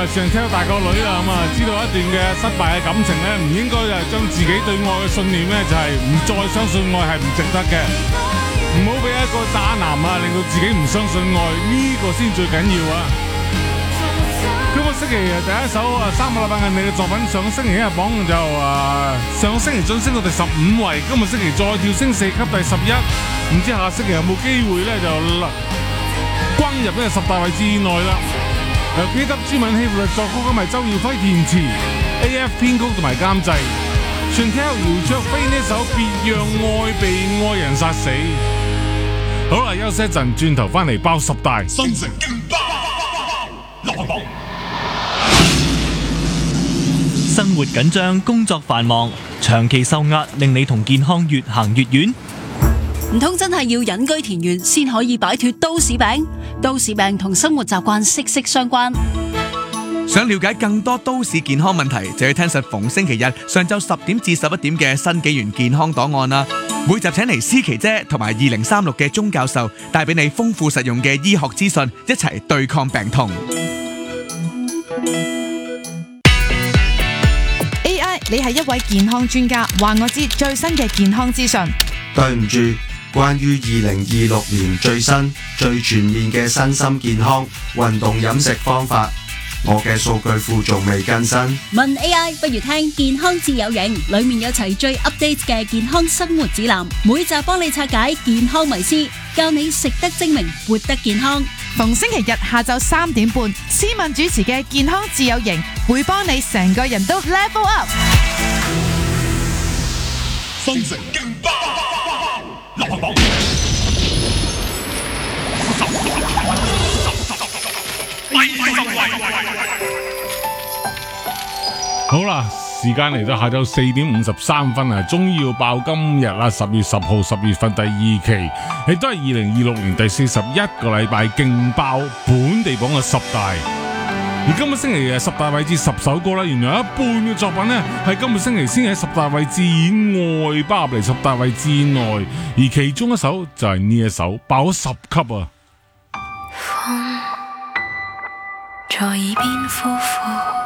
上聽大個女啦，知道一段嘅失敗嘅感情咧，唔應該就係將自己對愛嘅信念咧，就係唔再相信愛係唔值得嘅，唔好俾一個渣男令到自己唔相信愛，呢個先最緊要啊！今個星期第一首3個禮拜嘅你嘅作品，上個星期一日榜就上個星期晉升到第15位，今個星期再跳升4級第11，唔知下星期有冇機會咧就轟入呢個10大位置以內啦。由記得朱敏希負責作曲，今日周耀輝填詞 ，AF 編曲同埋監製，全聽姚焯菲呢首別讓愛被愛人殺死。好啦，休息一陣，轉頭翻嚟爆10大。 新城勁爆落榜。 生活緊張，工作繁忙，長期受壓，令你同健康越行越遠。 唔通真係要隱居田園先可以擺脫都市病？都市病同生活習慣息息相關。 想了解更多都市健康問題，就要聽實逢星期日上晝10點至11點嘅新紀元健康檔案啦。每集請嚟思琪姐同埋2036嘅鐘教授，帶俾你豐富實用嘅醫學資訊，一齊對抗病痛。 AI， 你係一位健康專家，話我知最新嘅健康資訊。 對唔住，關於2026年最新、最全面嘅身心健康、運動飲食方法，我嘅數據庫仲未更新。 問 AI 不如聽健康自有型，裏面有齊最 update 嘅健康生活指南，每集幫你拆解健康迷思，教你食得精明，活得健康。 逢星期日下晝3點半，思敏主持嘅健康自有型會幫你成個人都 level up。 新城勁爆落榜。 好啦，時間嚟到下晝4點53分啊，終於要爆今日啦，10月10號10月份第2期，亦都係2026年第41個禮拜勁爆本地榜嘅10大。而今個星期嘅10大位置10首歌啦，原來一半嘅作品呢係今個星期先喺10大位置以外包入嚟10大位置以內，而其中一首就係呢一首爆咗10級啊！ 風在耳邊呼呼。